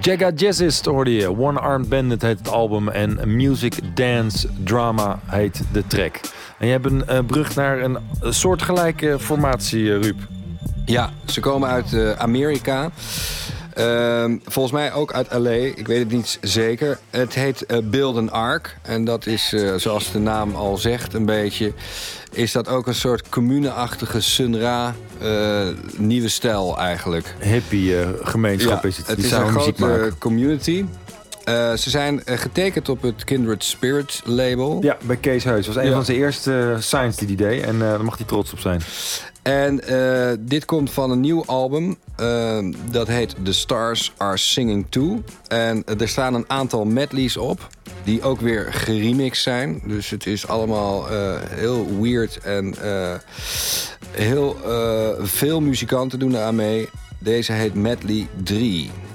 Jaga Jazzist hoorde je. One Armed Bandit heet het album. En Music, Dance, Drama heet de track. En je hebt een brug naar een soortgelijke formatie, Ruud. Ja, ze komen uit Amerika. Volgens mij ook uit LA. Ik weet het niet zeker. Het heet Build an Ark. En dat is, zoals de naam al zegt een beetje... is dat ook een soort commune-achtige Sun Ra nieuwe stijl eigenlijk. Hippie gemeenschap is het. Het is een grote community. Ze zijn getekend op het Kindred Spirit label. Ja, bij Kees Heus. Dat was een van zijn eerste signs die hij deed. En daar mag hij trots op zijn. En dit komt van een nieuw album. Dat heet The Stars Are Singing Too. En er staan een aantal medleys op. Die ook weer geremixed zijn. Dus het is allemaal heel weird. En heel veel muzikanten doen eraan mee. Deze heet Medley 3.